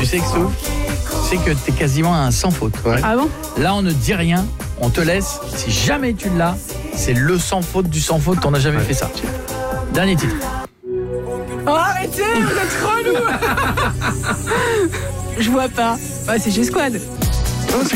Tu sais que c'est que t'es quasiment un sans faute. Ouais. Ah bon? Là, on ne dit rien, on te laisse. Si jamais tu l'as, c'est le sans faute du sans faute. On n'a jamais fait ça. Dernier titre. Oh, arrêtez, vous êtes relou. Je vois pas. Ouais, c'est G-Squad.